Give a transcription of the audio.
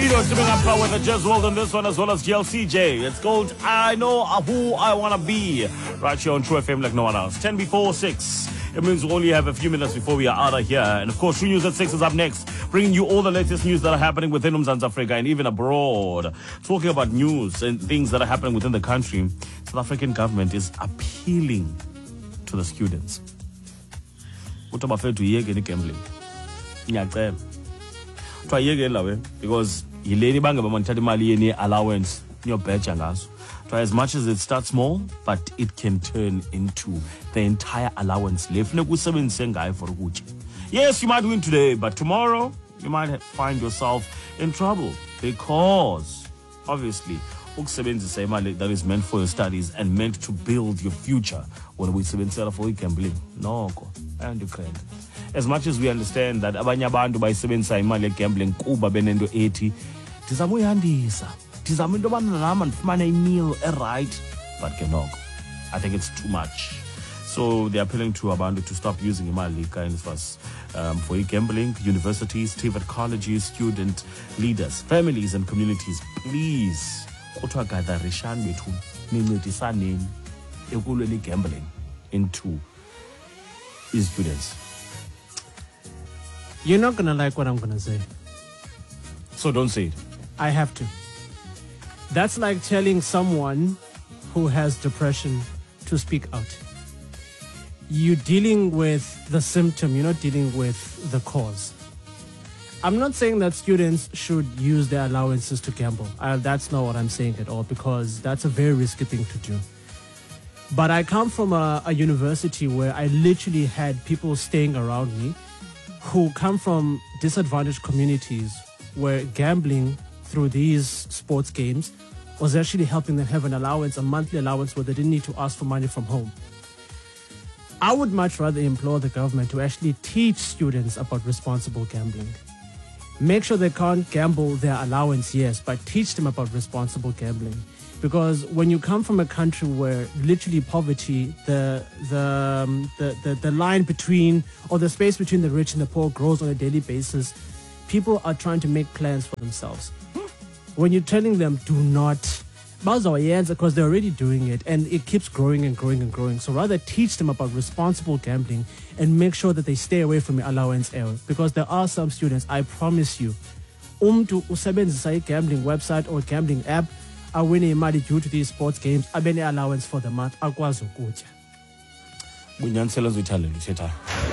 Davido teaming up with the Jazz World on this one, as well as GLCJ. It's called I Know Who I Wanna Be, right here on True FM like no one else. 10 before 6. It means we only have a few minutes before we are out of here. And of course, True News at 6 is up next, bringing you all the latest news that are happening within Mzansi Africa and even abroad. Talking about news and things that are happening within the country, South African government is appealing to the students. What about to yeke gambling? Try yeke because yileni banga bamanthatha imali yeni allowance your badge ngazo. Try as much as it starts small, but it can turn into the entire allowance. Yes, you might win today, but tomorrow you might find yourself in trouble because obviously that is meant for your studies and meant to build your future. When we for gambling, no, and as much as we understand that abanye abantu bayisebenzisa imali gambling kuba benendo 80 tizamuyandisa tizaminto banama ndifumane meal right, but kenoko I think it's too much. So they're appealing to abantu to stop using imali kind for gambling. Universities, TVET colleges, student leaders, families and communities, please kuthiwa gatherishan bethu nincedisaneni ekulweni gambling into these students. You're not going to like what I'm going to say. So don't say it. I have to. That's like telling someone who has depression to speak out. You're dealing with the symptom, you're not dealing with the cause. I'm not saying that students should use their allowances to gamble. That's not what I'm saying at all, because that's a very risky thing to do. But I come from a university where I literally had people staying around me who come from disadvantaged communities where gambling through these sports games was actually helping them have an allowance, a monthly allowance, where they didn't need to ask for money from home. I would much rather implore the government to actually teach students about responsible gambling. Make sure they can't gamble their allowance, yes, but teach them about responsible gambling. Because when you come from a country where literally poverty, the line between, or the space between the rich and the poor grows on a daily basis, people are trying to make plans for themselves. When you're telling them, do not, because they're already doing it, and it keeps growing and growing and growing. So rather teach them about responsible gambling and make sure that they stay away from the allowance error. Because there are some students, I promise you, usebenzisa gambling website or gambling app, are winning money due to these sports games, abene allowance for the month, akwazi ukutya.